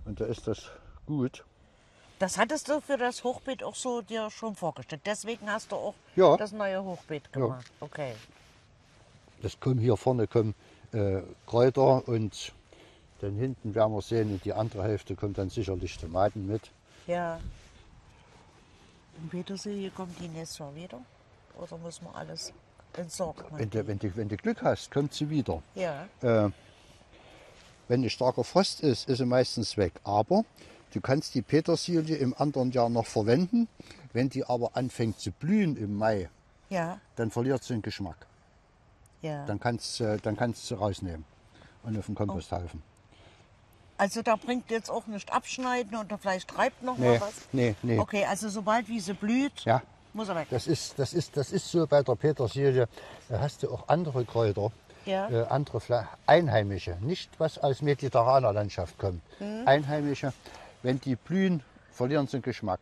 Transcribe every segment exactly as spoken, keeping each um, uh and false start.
Und da ist das gut. Das hattest du für das Hochbeet auch so dir schon vorgestellt. Deswegen hast du auch Ja. das neue Hochbeet gemacht. Ja. Okay. Das kommen hier vorne kommen äh, Kräuter und dann hinten werden wir sehen, in die andere Hälfte kommt dann sicherlich Tomaten mit. Ja. Und Petersilie kommt die nächste Jahr wieder? Oder muss man alles entsorgen? Wenn du, wenn, du, wenn du Glück hast, kommt sie wieder. Ja. Äh, wenn ein starker Frost ist, ist sie meistens weg. Aber du kannst die Petersilie im anderen Jahr noch verwenden. Wenn die aber anfängt zu blühen im Mai, Ja. dann verliert sie den Geschmack. Ja. Dann kannst du dann kannst sie rausnehmen und auf den Komposthaufen. Also da bringt jetzt auch nicht abschneiden und vielleicht treibt noch Nee, mal was? nee, nee. Okay, also sobald wie sie blüht, Ja, muss er weg. das ist, das, ist, das ist so bei der Petersilie. Da hast du auch andere Kräuter, Ja. äh, andere Pfla einheimische, nicht was aus mediterraner Landschaft kommt. Hm. Einheimische, wenn die blühen, verlieren sie den Geschmack.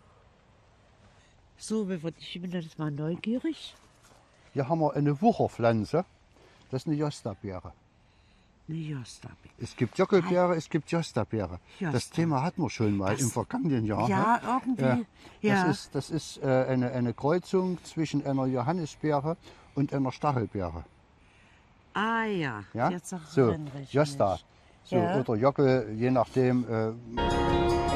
So, ich bin jetzt mal neugierig. Hier haben wir eine Wucherpflanze, das ist eine Jostabeere. Eine Jostabeere. Es gibt Jockelbeere, es gibt Jostabeere. Josta. Das Thema hatten wir schon mal Das, im vergangenen Jahr. Ja, ne? irgendwie. Ja, Ja. Das ist, das ist äh, eine, eine Kreuzung zwischen einer Johannisbeere und einer Stachelbeere. Ah ja, Ja? jetzt sagst So, du richtig. Josta. So, Ja. oder Jockel, je nachdem. Äh,